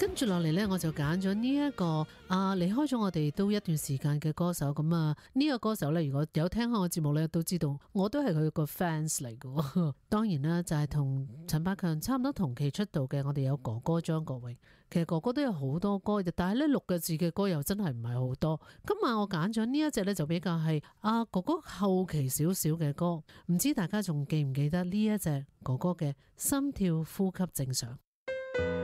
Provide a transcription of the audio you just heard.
跟住落嚟呢，我就揀咗呢一個離開咗我哋都一段時間嘅歌手。咁呢個歌手呢，如果有聽開我節目呢，都知道我都係佢個 fans 嚟嘅。當然啦，就係同陳百強差唔多同期出道嘅，我哋有哥哥張國榮。其實哥哥都有好多歌，但係呢6個字嘅歌又真係唔係好多。今晚我揀咗呢一隻呢，就比較係哥哥後期少少嘅歌。唔知大家仲記唔記得呢一隻哥哥嘅心跳呼吸正常？